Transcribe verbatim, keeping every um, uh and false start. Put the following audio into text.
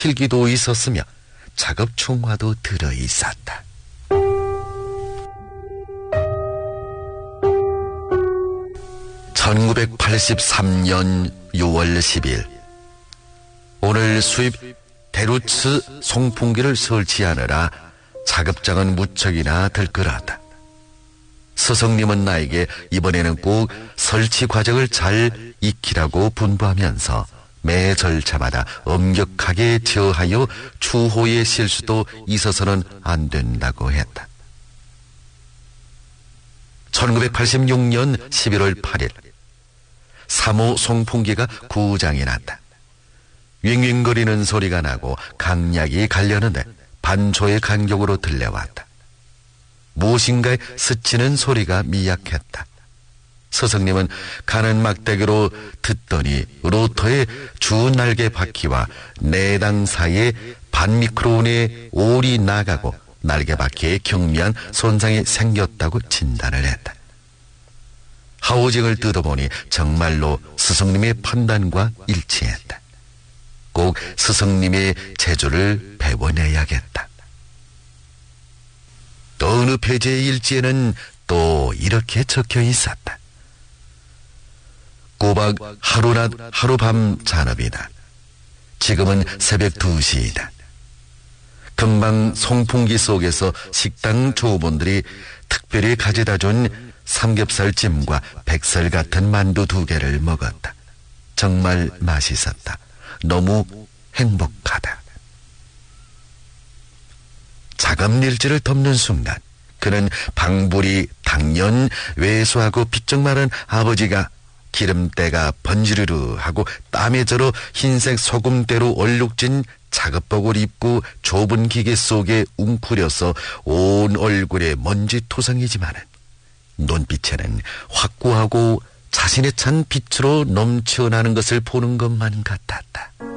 필기도 있었으며 작업 총화도 들어있었다. 천구백팔십삼 년 유월 십일, 오늘 수입 데루츠 송풍기를 설치하느라 작업장은 무척이나 들끓었다. 스승님은 나에게 이번에는 꼭 설치 과정을 잘 익히라고 분부하면서 매 절차마다 엄격하게 제어하여 추호의 실수도 있어서는 안 된다고 했다. 천구백팔십육 년 십일월 팔일, 삼 호 송풍기가 구장이 났다. 윙윙거리는 소리가 나고 강약이 갈려는데 반초의 간격으로 들려왔다. 무엇인가에 스치는 소리가 미약했다. 스승님은 가는 막대기로 듣더니 로터의 주 날개 바퀴와 내당 사이에 반미크론의 올이 나가고 날개 바퀴에 경미한 손상이 생겼다고 진단을 했다. 하우징을 뜯어보니 정말로 스승님의 판단과 일치했다. 꼭 스승님의 재주를 배워내야겠다. 또 어느 페이지의 일지에는 또 이렇게 적혀 있었다. 꼬박 하루낮 하루밤 잔업이다. 지금은 새벽 두 시이다. 금방 송풍기 속에서 식당 조부분들이 특별히 가져다 준 삼겹살찜과 백설 같은 만두 두 개를 먹었다. 정말 맛있었다. 너무 행복하다. 작업일지를 덮는 순간 그는 방불이 당연 외소하고 비쩍 마른 아버지가 기름때가 번지르르 하고 땀에 절어 흰색 소금대로 얼룩진 작업복을 입고 좁은 기계 속에 웅크려서 온 얼굴에 먼지토성이지만은 눈빛에는 확고하고 자신에 찬 빛으로 넘쳐나는 것을 보는 것만 같았다.